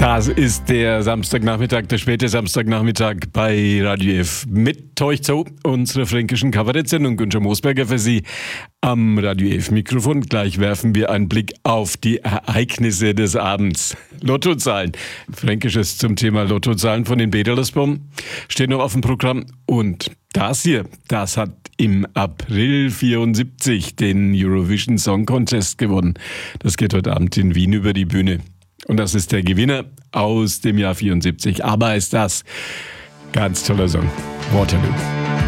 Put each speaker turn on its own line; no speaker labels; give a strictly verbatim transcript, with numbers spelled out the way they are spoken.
Das ist der Samstagnachmittag, der späte Samstagnachmittag bei Radio F mit Teuch Zoo, unserer fränkischen Kabarettsendung. Günther Moosberger für Sie am Radio F Mikrofon. Gleich werfen wir einen Blick auf die Ereignisse des Abends. Lottozahlen. Fränkisches zum Thema Lottozahlen von den Bederlersbaum steht noch auf dem Programm. Und das hier, das hat im April vierundsiebzig den Eurovision Song Contest gewonnen. Das geht heute Abend in Wien über die Bühne. Und das ist der Gewinner aus dem Jahr vierundsiebzig. Aber ist das ganz toller Song. Waterloo.